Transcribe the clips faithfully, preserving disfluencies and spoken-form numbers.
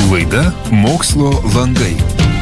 Laida Mokslo langai.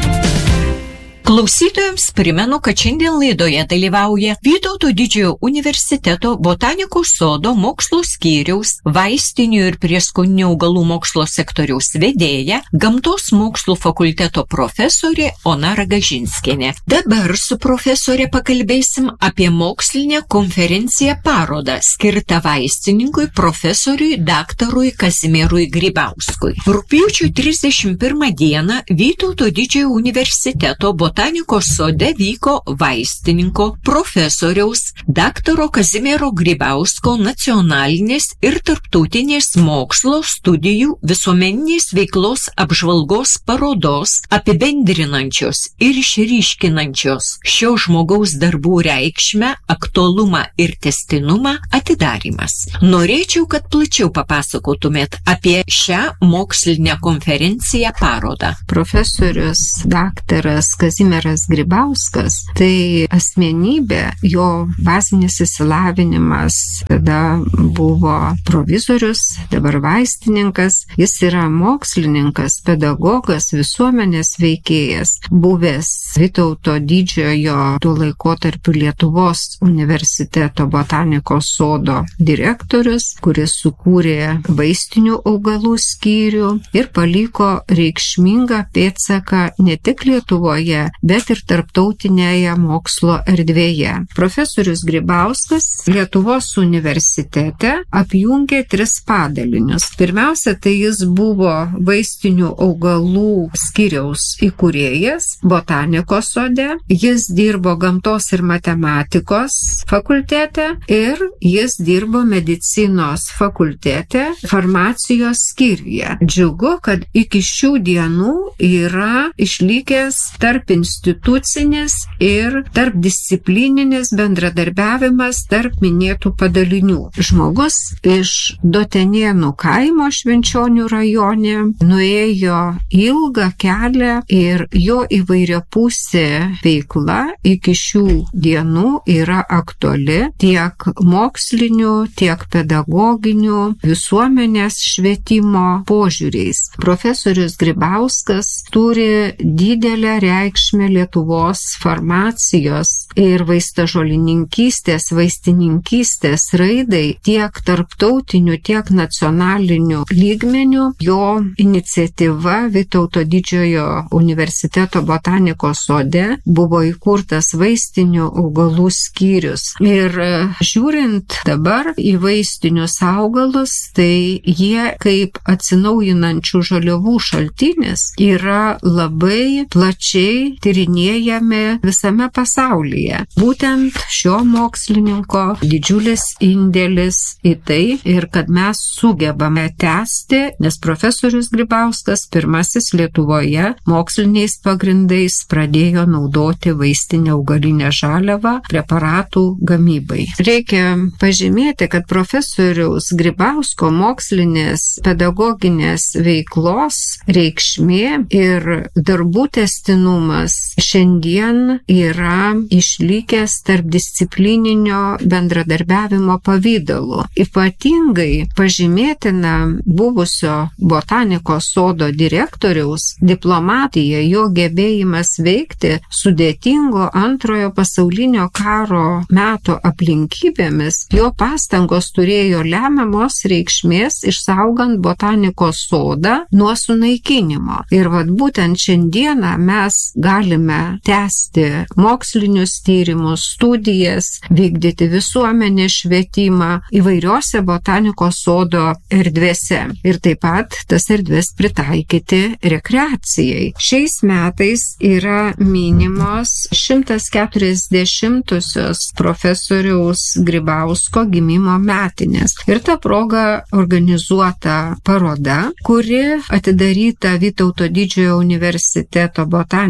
Klausytojams primenu, kad šiandien laidoje dalyvauja Vytauto Didžiojo universiteto botanikos sodo mokslo skyriaus, vaistinių ir prieskoninių augalų mokslo sektoriaus vedėja, gamtos mokslų fakulteto profesorė Ona Ragažinskienė. Dabar su profesorė pakalbėsim apie mokslinę konferenciją parodą, skirtą vaistininkui profesoriui daktarui Kazimierui Grybauskui. Rugpjūčio trisdešimt pirmą dieną Vytauto Didžiojo universiteto botanikos Botanikos sode vyko vaistininko, profesoriaus, daktaro Kazimiero Grybausko nacionalinės ir tarptautinės mokslo studijų visuomeninės veiklos apžvalgos parodos, apibendrinančios ir išryškinančios šio žmogaus darbų reikšmę, aktualumą ir tęstinumą atidarymas. Norėčiau, kad plačiau papasakotumėt apie šią mokslinę konferenciją parodą. Profesorius daktaras Kazimieras Kazimieras Grybauskas, tai asmenybė, jo bazinis išsilavinimas tada buvo provizorius, dabar vaistininkas, jis yra mokslininkas, pedagogas, visuomenės veikėjas, buvęs Vytauto Didžiojo tuo laikotarpiu Lietuvos universiteto botanikos sodo direktorius, kuris sukūrė vaistinių augalų skyrių ir paliko reikšmingą pėdsaką ne tik Lietuvoje, bet ir tarptautinėje mokslo erdvėje. Profesorius Grybauskas Lietuvos universitete apjungė tris padalinius. Pirmiausia, tai jis buvo vaistinių augalų skyriaus įkūrėjas botanikos sode, jis dirbo gamtos ir matematikos fakultete ir jis dirbo medicinos fakultete farmacijos skyriuje. Džiugu, kad iki šių dienų yra išlikęs tarp institucinis ir tarpdisciplininis bendradarbiavimas tarp minėtų padalinių. Žmogus iš Dotenėnų kaimo Švenčionių rajone nuėjo ilgą kelią ir jo įvairiapusė veikla iki šių dienų yra aktuali tiek mokslinių, tiek pedagoginių, visuomenės švietimo požiūriais. Profesorius Grybauskas turi didelę reikšmę Lietuvos farmacijos ir vaistažolininkystės, vaistininkystės raidai tiek tarptautinių, tiek nacionalinių lygmenių. Jo iniciatyva Vytauto Didžiojo universiteto botanikos sode buvo įkurtas vaistinių augalų skyrius. Ir žiūrint dabar į vaistinius augalus, tai jie kaip atsinaujinančių žaliavų šaltinis yra labai plačiai tyrinėjami visame pasaulyje. Būtent šio mokslininko didžiulis indėlis į tai ir kad mes sugebame tęsti, nes profesorius Grybauskas pirmasis Lietuvoje moksliniais pagrindais pradėjo naudoti vaistinę augalinę žaliavą preparatų gamybai. Reikia pažymėti, kad profesoriaus Grybausko mokslinės pedagoginės veiklos reikšmė ir darbų tęstinumas šiandien yra išlikęs tarpdisciplininio bendradarbiavimo pavidalu. Ypatingai pažymėtina buvusio botanikos sodo direktoriaus diplomatija, jo gebėjimas veikti sudėtingo antrojo pasaulinio karo meto aplinkybėmis, jo pastangos turėjo lemiamos reikšmės išsaugant botanikos sodą nuo sunaikinimo. Ir vat būtent šiandieną mes galime tęsti mokslinius tyrimus, studijas, vykdyti visuomenės švietimą įvairiose botanikos sodo erdvėse ir taip pat tas erdvės pritaikyti rekreacijai. Šiais metais yra minimos šimtas keturiasdešimtosios profesoriaus Grybausko gimimo metinės. Ir ta proga organizuota paroda, kuri atidaryta Vytauto Didžiojo universiteto botanikos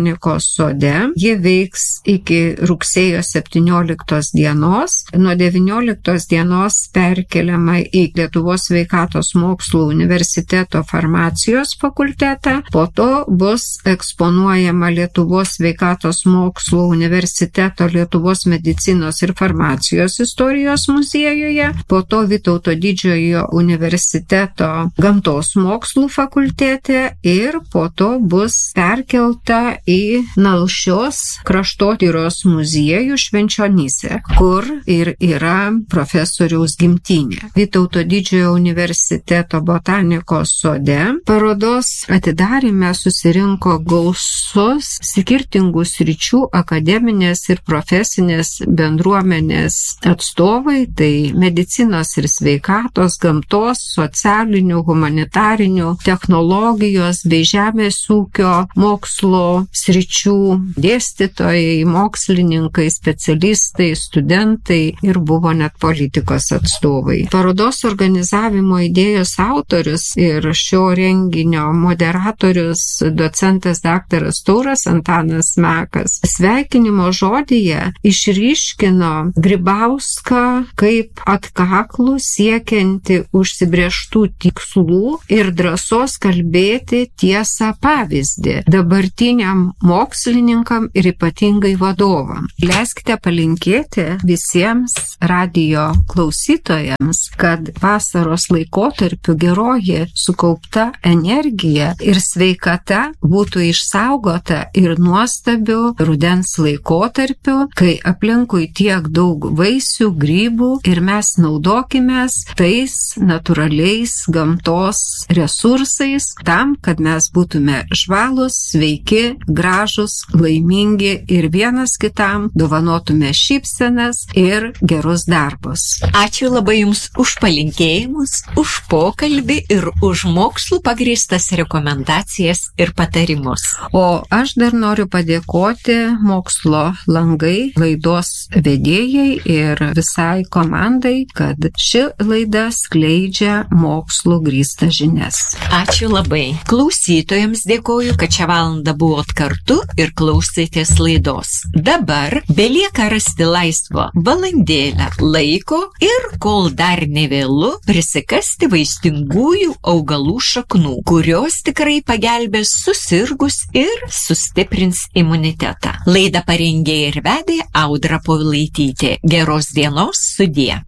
sode. Ji veiks iki rugsėjo septynioliktos dienos. Nuo devynioliktos dienos perkeliama į Lietuvos sveikatos mokslų universiteto farmacijos fakultetą. Po to bus eksponuojama Lietuvos sveikatos mokslų universiteto Lietuvos medicinos ir farmacijos istorijos muziejuje. Po to Vytauto Didžiojo universiteto gamtos mokslų fakultete ir po to bus perkelta į Nalšios kraštotyros muziejų Švenčionyse, kur ir yra profesoriaus gimtinė. Vytauto Didžiojo universiteto botanikos sode parodos atidaryme susirinko gausus skirtingų sričių akademinės ir profesinės bendruomenės atstovai, tai medicinos ir sveikatos, gamtos, socialinių, humanitarinių, technologijos bei žemės ūkio mokslo sričių dėstytojai, mokslininkai, specialistai, studentai ir buvo net politikos atstovai. Parodos organizavimo idėjos autorius ir šio renginio moderatorius docentas daktaras Tauras Antanas Mekas sveikinimo žodyje išryškino Grybauską kaip atkaklų siekianti užsibrėžtų tikslų ir drąsos kalbėti tiesą pavyzdį dabartiniam mokslininkam ir ypatingai vadovam. Leiskite palinkėti visiems radio klausytojams, kad vasaros laikotarpiu geroji sukaupta energija ir sveikata būtų išsaugota ir nuostabiu rudens laikotarpiu, kai aplinkui tiek daug vaisių, grybų ir mes naudokimės tais natūraliais gamtos resursais tam, kad mes būtume žvalūs, sveiki, gražus, laimingi ir vienas kitam dovanotume šypsenas ir gerus darbus. Ačiū labai Jums už palinkėjimus, už pokalbį ir už mokslų pagrįstas rekomendacijas ir patarimus. O aš dar noriu padėkoti Mokslo langai laidos vedėjai ir visai komandai, kad ši laida skleidžia mokslų grįstas žinias. Ačiū labai. Klausytojams dėkoju, kad šią valandą buvot kartu ir klausėtės laidos. Dabar belieka rasti laisvo valandėlę laiko ir, kol dar nevėlu, prisikasti vaistingųjų augalų šaknų, kurios tikrai pagelbės susirgus ir sustiprins imunitetą. Laidą parengė ir vedė Audra Povilaitytė. Geros dienos, sudie.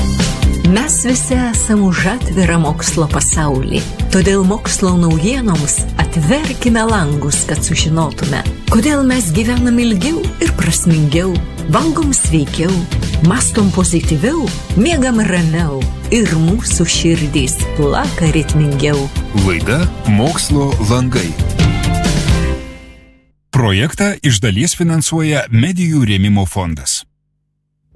Mes visi esame už atvirą mokslo pasaulį, todėl mokslo naujienoms atverkime langus, kad sužinotume, kodėl mes gyvenam ilgiau ir prasmingiau, valgom sveikiau, mastom pozityviau, miegam ramiau ir mūsų širdys plaka ritmingiau. Laida Mokslo langai. Projektą iš dalies finansuoja Medijų rėmimo fondas.